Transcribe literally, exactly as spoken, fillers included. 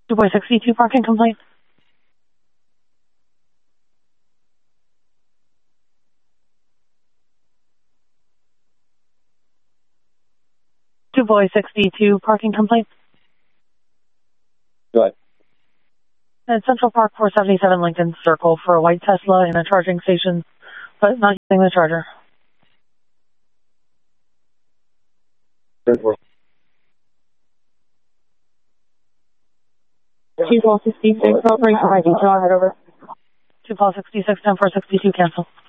Du Bois sixty-two parking complaint. Du Bois sixty-two parking complaint. Go ahead. At Central Park four seventy-seven Lincoln Circle for a white Tesla in a charging station, but not using the charger. Two Paul sixty-six, operation I D, I'll head over. Two Paul sixty-six, ten four sixty-two, cancel.